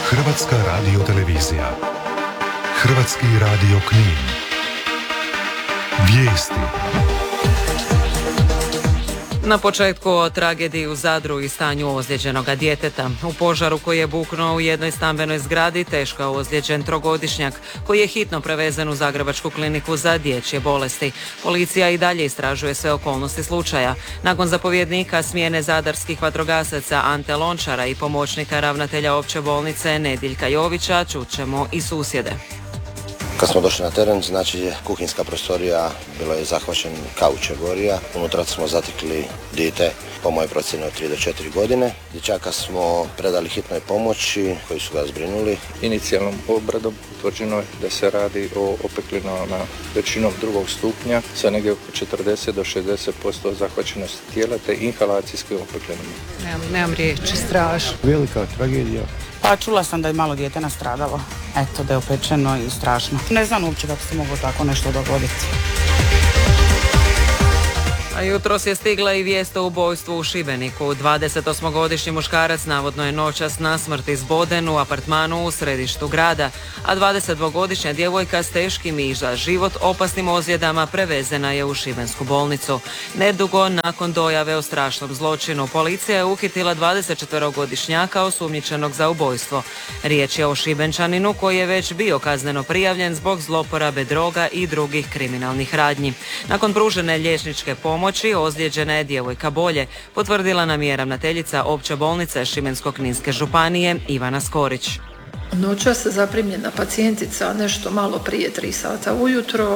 Hrvatska radiotelevizija. Hrvatski radio Knin. Vijesti. Na početku o tragediji u Zadru i stanju ozlijeđenoga djeteta. U požaru koji je buknuo u jednoj stambenoj zgradi teško je ozlijeđen trogodišnjak koji je hitno prevezen u Zagrebačku kliniku za dječje bolesti. Policija i dalje istražuje sve okolnosti slučaja. Nakon zapovjednika smjene zadarskih vatrogasaca Ante Lončara i pomoćnika ravnatelja opće bolnice Nediljka Jovića čućemo i susjede. Kad smo došli na teren, znači kuhinjska prostorija bila je zahvaćen kauč je gorija. Unutra smo zatekli dijete, po mojoj procjeni od 3 do 4 godine. Dječaka smo predali hitnoj pomoći koji su ga zbrinuli. Inicijalnom obradom utvrđeno je da se radi o opeklinama većinom drugog stupnja sa negdje oko 40 do 60% zahvaćenosti tijela te inhalacijskim opeklinama. Nemam riječi, strašno. Velika tragedija. Pa čula sam da je malo dijete nastradalo. Eto, da je opečeno i strašno. Ne znam uopće kako se moglo tako nešto dogoditi. A jutros je stigla i vijest o ubojstvu u Šibeniku. 28-godišnji muškarac navodno je noćas na smrt izboden u apartmanu u središtu grada, a 22-godišnja djevojka s teškim i za život opasnim ozljedama prevezena je u šibensku bolnicu. Nedugo nakon dojave o strašnom zločinu, policija je uhitila 24-godišnjaka osumnjičenog za ubojstvo. Riječ je o Šibenčaninu koji je već bio kazneno prijavljen zbog zloporabe droga i drugih kriminalnih radnji. Nakon pružene liječničke pomoći ozlijeđena je djevojka bolje, potvrdila nam je ravnateljica opće bolnice Šibensko-kninske županije Ivana Skorić. Noćas zaprimljena pacijentica nešto malo prije 3 sata ujutro,